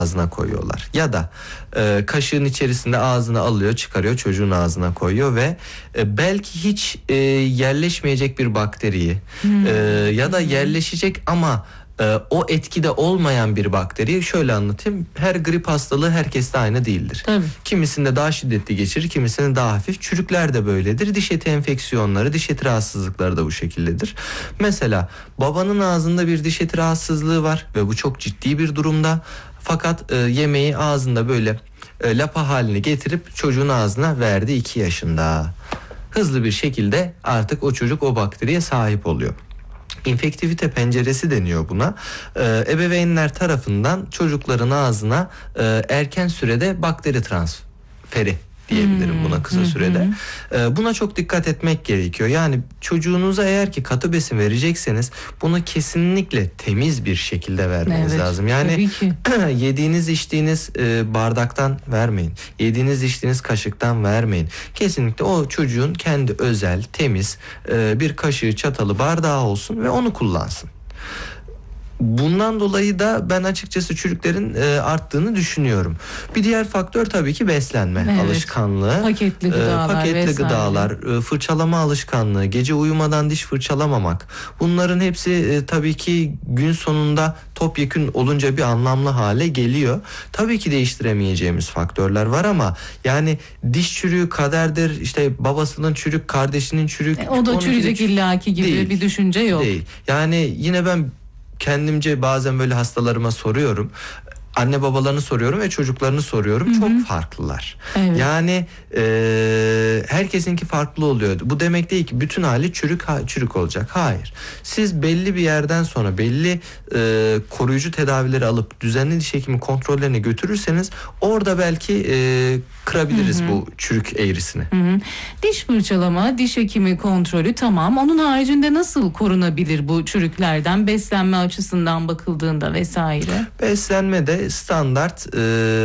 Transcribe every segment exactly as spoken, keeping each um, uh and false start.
ağzına koyuyorlar. Ya da e, kaşığın içerisinde ağzına alıyor, çıkarıyor, çocuğun ağzına koyuyor ve e, belki hiç e, yerleşmeyecek bir bakteriyi hmm. e, ya da yerleşecek ama e, o etkide olmayan bir bakteriyi şöyle anlatayım. Her grip hastalığı herkeste aynı değildir. Tabii. Kimisinde daha şiddetli geçirir, kimisinde daha hafif. Çürükler de böyledir. Diş eti enfeksiyonları, diş eti rahatsızlıkları da bu şekildedir. Mesela babanın ağzında bir diş eti rahatsızlığı var ve bu çok ciddi bir durumda. Fakat e, yemeği ağzında böyle e, lapa haline getirip çocuğun ağzına verdi iki yaşında. Hızlı bir şekilde artık o çocuk o bakteriye sahip oluyor. İnfektivite penceresi deniyor buna. Ee, ebeveynler tarafından çocukların ağzına e, erken sürede bakteri transferi diyebilirim buna kısa sürede. Ee, buna çok dikkat etmek gerekiyor. Yani çocuğunuza eğer ki katı besin verecekseniz bunu kesinlikle temiz bir şekilde vermeniz evet, lazım. Yani yediğiniz içtiğiniz e, bardaktan vermeyin. Yediğiniz içtiğiniz kaşıktan vermeyin. Kesinlikle o çocuğun kendi özel, temiz e, bir kaşığı, çatalı, bardağı olsun ve onu kullansın. Bundan dolayı da ben açıkçası çürüklerin e, arttığını düşünüyorum. Bir diğer faktör tabii ki beslenme evet. alışkanlığı. Paketli gıdalar, e, paketli vesaire. gıdalar, e, fırçalama alışkanlığı, gece uyumadan diş fırçalamamak. Bunların hepsi e, tabii ki gün sonunda topyekün olunca bir anlamlı hale geliyor. Tabii ki değiştiremeyeceğimiz faktörler var ama yani diş çürüğü kaderdir. İşte babasının çürük, kardeşinin çürük. E, o da çürüyecek çürük, illaki gibi değil, bir düşünce yok. Değil. Yani yine ben kendimce bazen böyle hastalarıma soruyorum. Anne babalarını soruyorum ve çocuklarını soruyorum. Hı hı. Çok farklılar. Evet. Yani e, herkesinki farklı oluyor. Bu demek değil ki bütün hali çürük çürük olacak. Hayır. Siz belli bir yerden sonra belli e, koruyucu tedavileri alıp düzenli diş hekimi kontrollerine götürürseniz orada belki e, kırabiliriz hı hı. bu çürük eğrisini. Hı hı. Diş fırçalama, diş hekimi kontrolü tamam. Onun haricinde nasıl korunabilir bu çürüklerden beslenme açısından bakıldığında vesaire? Beslenme de standart e,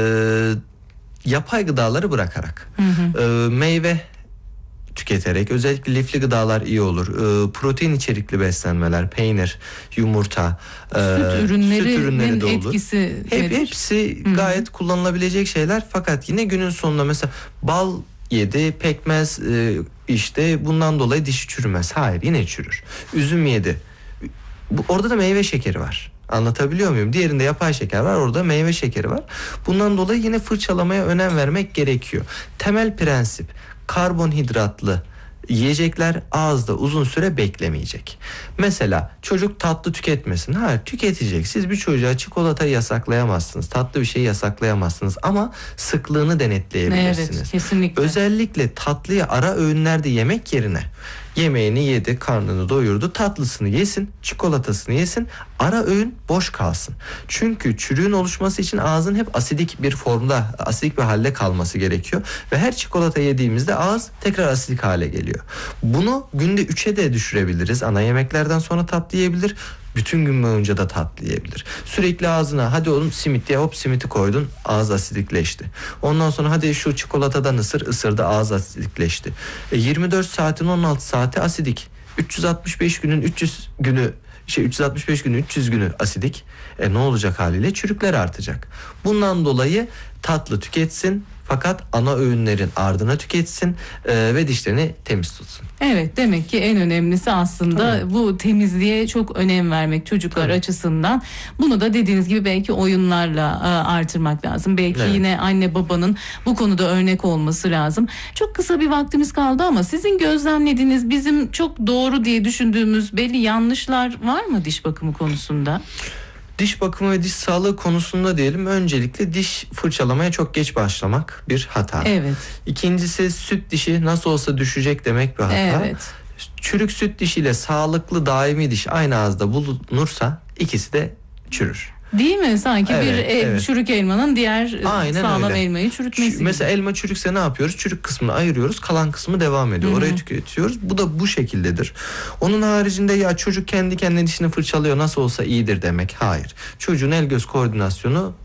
yapay gıdaları bırakarak hı hı. E, meyve tüketerek, özellikle lifli gıdalar iyi olur. E, protein içerikli beslenmeler, peynir, yumurta, süt e, ürünleri, süt ürünleri de olur. Etkisi Hep hepsi hı hı. gayet kullanılabilecek şeyler. Fakat yine günün sonunda mesela bal yedi, pekmez e, işte bundan dolayı dişi çürümez. Hayır, yine çürür. Üzüm yedi. Bu, orada da meyve şekeri var. Anlatabiliyor muyum? Diğerinde yapay şeker var, orada meyve şekeri var. Bundan dolayı yine fırçalamaya önem vermek gerekiyor. Temel prensip: karbonhidratlı yiyecekler ağızda uzun süre beklemeyecek. Mesela çocuk tatlı tüketmesin. Hayır, tüketecek. Siz bir çocuğa çikolatayı yasaklayamazsınız. Tatlı bir şeyi yasaklayamazsınız ama sıklığını denetleyebilirsiniz. Evet, kesinlikle. Özellikle tatlıyı ara öğünlerde yemek yerine yemeğini yedi, karnını doyurdu, tatlısını yesin, çikolatasını yesin, ara öğün boş kalsın. Çünkü çürüğün oluşması için ağzın hep asidik bir formda, asidik bir halde kalması gerekiyor. Ve her çikolata yediğimizde ağız tekrar asidik hale geliyor. Bunu günde üçe de düşürebiliriz. Ana yemeklerden sonra tatlı yiyebilir. Bütün gün boyunca da tatlı yiyebilir. Sürekli ağzına hadi oğlum simit diye, hop simiti koydun, ağız asidikleşti. Ondan sonra hadi şu çikolatadan ısır, ısırdı, ağız asidikleşti. E, yirmi dört saatin on altı saati asidik. üç yüz altmış beş günün üç yüz günü şey üç yüz altmış beş günün üç yüz günü asidik. E ne olacak haliyle? Çürükler artacak. Bundan dolayı tatlı tüketsin. Fakat ana öğünlerin ardına tüketsin e, ve dişlerini temiz tutsun. Evet, demek ki en önemlisi aslında Tabii. bu temizliğe çok önem vermek çocuklar Tabii. açısından. Bunu da dediğiniz gibi belki oyunlarla e, artırmak lazım. Belki evet. yine anne babanın bu konuda örnek olması lazım. Çok kısa bir vaktimiz kaldı ama sizin gözlemlediğiniz, bizim çok doğru diye düşündüğümüz belli yanlışlar var mı diş bakımı konusunda? Diş bakımı ve diş sağlığı konusunda diyelim, öncelikle diş fırçalamaya çok geç başlamak bir hata. Evet. İkincisi, süt dişi nasıl olsa düşecek demek bir hata. Evet. Çürük süt dişiyle sağlıklı daimi diş aynı ağızda bulunursa ikisi de çürür. Değil mi? Sanki evet, bir el, evet. çürük elmanın diğer Aynen sağlam öyle. elmayı çürütmesi gibi. Mesela elma çürükse ne yapıyoruz? Çürük kısmını ayırıyoruz, kalan kısmı devam ediyor. Hı-hı. Orayı tüketiyoruz. Bu da bu şekildedir. Onun haricinde ya çocuk kendi kendine dişini fırçalıyor, nasıl olsa iyidir demek. Hayır. Çocuğun el göz koordinasyonu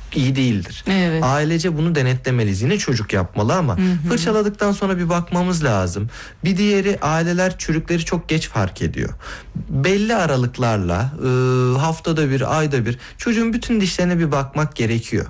iyi değildir. Evet. Ailece bunu denetlemeliyiz. Yine çocuk yapmalı ama Hı hı. fırçaladıktan sonra bir bakmamız lazım. Bir diğeri, aileler çürükleri çok geç fark ediyor. Belli aralıklarla e, haftada bir, ayda bir çocuğun bütün dişlerine bir bakmak gerekiyor.